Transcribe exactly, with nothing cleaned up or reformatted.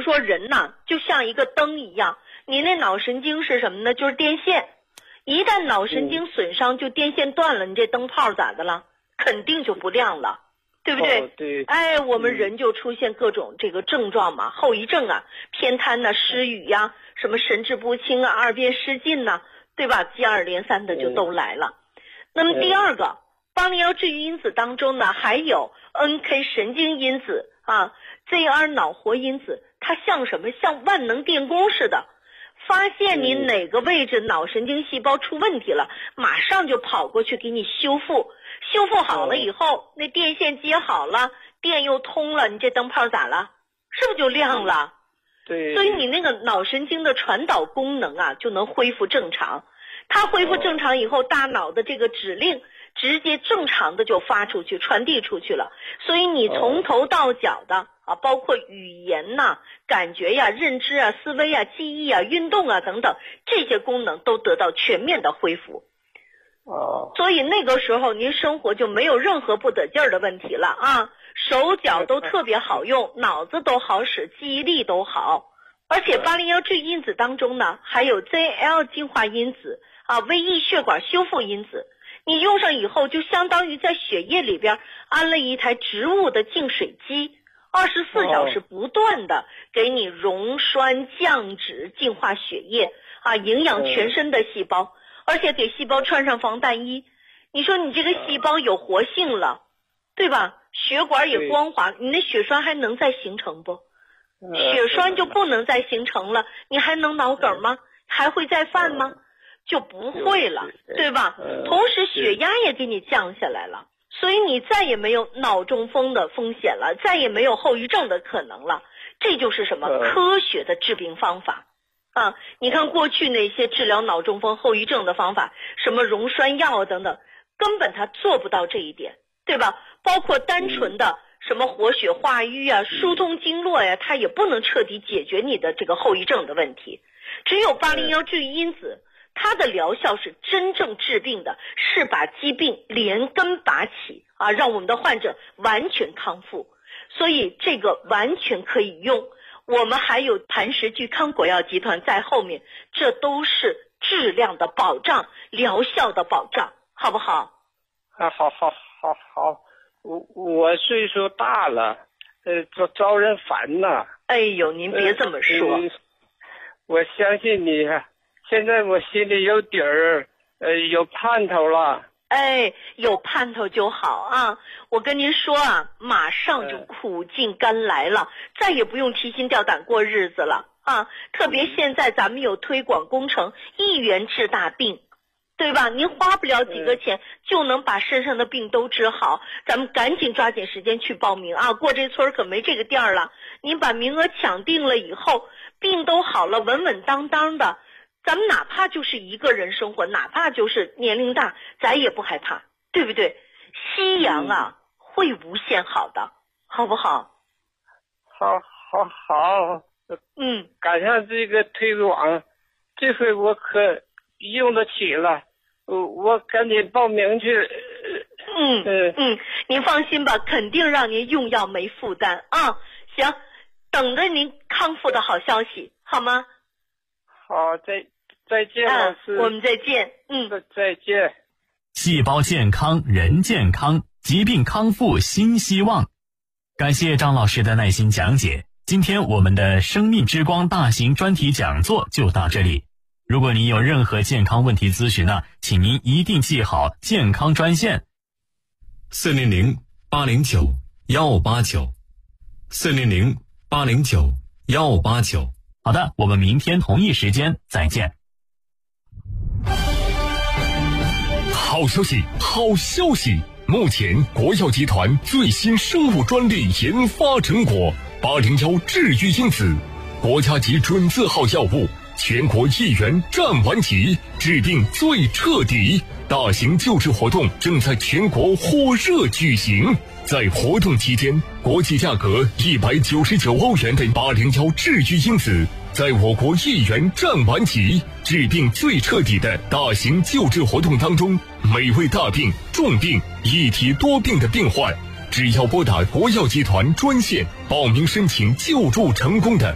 说人呐，就像一个灯一样，你那脑神经是什么呢？就是电线，一旦脑神经损伤，就电线断了，你这灯泡咋的了？肯定就不亮了，对不对？ 哦、对。 哎，我们人就出现各种这个症状嘛，后遗症啊，偏瘫呐、啊、失语呀、啊，什么神志不清啊、耳边失禁呐、啊，对吧？接二连三的就都来了。那么第二个，八零幺治愈因子当中呢，还有 N K 神经因子啊 ，Z R 脑活因子，它像什么？像万能电工似的，发现你哪个位置脑神经细胞出问题了，马上就跑过去给你修复，修复好了以后，那电线接好了，电又通了，你这灯泡咋了？是不是就亮了？ 对。 所以你那个脑神经的传导功能啊，就能恢复正常。它恢复正常以后，大脑的这个指令直接正常的就发出去，传递出去了。所以你从头到脚的啊，包括语言呐、啊、感觉呀、认知啊、思维啊、记忆啊、运动啊等等，这些功能都得到全面的恢复。 哦。 所以那个时候您生活就没有任何不得劲儿的问题了啊，手脚都特别好用，脑子都好使，记忆力都好。而且八零幺治愈因子当中呢，还有 Z L 净化因子啊、微抑血管修复因子，你用上以后就相当于在血液里边安了一台植物的净水机，二十四小时不断的给你溶栓降脂净化血液啊，营养全身的细胞，而且给细胞穿上防弹衣。你说你这个细胞有活性了，对吧？血管也光滑，你那血栓还能再形成不？血栓就不能再形成了，你还能脑梗吗？还会再犯吗？就不会了，对吧？同时血压也给你降下来了，所以你再也没有脑中风的风险了，再也没有后遗症的可能了。这就是什么？科学的治病方法啊！你看过去那些治疗脑中风后遗症的方法，什么溶栓药啊等等，根本它做不到这一点，对吧？包括单纯的什么活血化瘀啊、疏通经络呀、啊，它也不能彻底解决你的这个后遗症的问题。只有八零幺治愈因子，它的疗效是真正治病的，是把疾病连根拔起啊，让我们的患者完全康复。所以这个完全可以用。我们还有磐石聚康国药集团在后面，这都是质量的保障、疗效的保障，好不好？ 啊，好好好好，我我岁数大了，呃，招招人烦呐。 哎呦，您别这么说。 呃呃、我相信你，现在我心里有底儿，呃，有盼头了。 哎，有盼头就好啊！我跟您说啊，马上就苦尽甘来了，再也不用提心吊胆过日子了啊！特别现在咱们有推广工程，一元治大病，对吧？您花不了几个钱就能把身上的病都治好，咱们赶紧抓紧时间去报名啊！过这村可没这个店了，您把名额抢定了以后，病都好了，稳稳当当的。咱们哪怕就是一个人生活，哪怕就是年龄大，咱也不害怕，对不对？夕阳啊，嗯、会无限好的，好不好？ 好，好，好。 嗯， 赶上这个推广，这回我可用得起了，我我赶紧报名去。 嗯嗯嗯，您放心吧，肯定让您用药没负担啊。行，等着您康复的好消息，好吗？ 好，再。再见，老师、 啊。我们再见。嗯， 再见。 细胞健康，人健康，疾病康复新希望。感谢张老师的耐心讲解。今天我们的生命之光大型专题讲座就到这里。如果您有任何健康问题咨询呢，请您一定记好健康专线： 四零零八零九幺八九，四零零八零九幺八九。 好的，我们明天同一时间再见。 好消息，好消息！目前国药集团最新生物专利研发成果八零幺治愈因子，国家级准字号药物，全国一元占完齐，治病最彻底。大型救治活动正在全国火热举行。在活动期间，国际价格一百九十九欧元的八零幺治愈因子，在我国一元占完齐，治病最彻底的大型救治活动当中，每位大病、重病、一体多病的病患，只要拨打国药集团专线报名申请救助成功的